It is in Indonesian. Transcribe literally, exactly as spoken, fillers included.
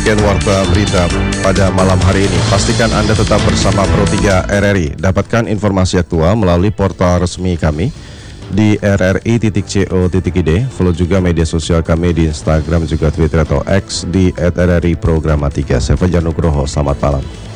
bagian Warta Berita pada malam hari ini. Pastikan Anda tetap bersama Pro tiga R R I. Dapatkan informasi aktual melalui portal resmi kami di r r i titik co titik i d. Follow juga media sosial kami di Instagram juga Twitter atau X di et r r i programa tiga. Saya Fajar Nugroho, selamat malam.